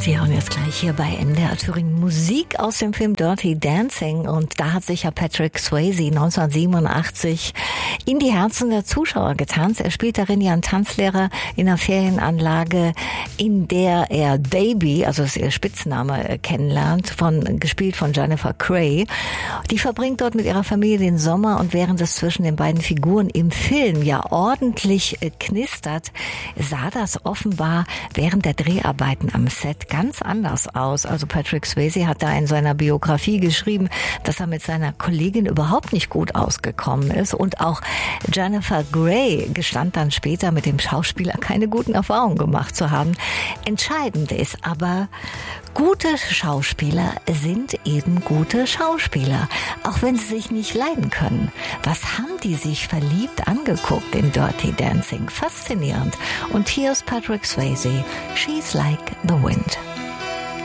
Sie hören jetzt gleich hier bei MDR Thüringen Musik aus dem Film Dirty Dancing, und da hat sich ja Patrick Swayze 1987 in die Herzen der Zuschauer getanzt. Er spielt darin ja einen Tanzlehrer in einer Ferienanlage, in der er Baby, also das ist ihr Spitzname, kennenlernt, gespielt von Jennifer Grey. Die verbringt dort mit ihrer Familie den Sommer, und während es zwischen den beiden Figuren im Film ja ordentlich knistert, sah das offenbar während der Dreharbeiten am Set ganz anders aus. Also Patrick Swayze hat da in seiner Biografie geschrieben, dass er mit seiner Kollegin überhaupt nicht gut ausgekommen ist, und auch Jennifer Grey gestand dann später, mit dem Schauspieler keine guten Erfahrungen gemacht zu haben. Entscheidend ist aber, gute Schauspieler sind eben gute Schauspieler, auch wenn sie sich nicht leiden können. Was haben die sich verliebt angeguckt in Dirty Dancing? Faszinierend. Und hier ist Patrick Swayze, She's Like the Wind.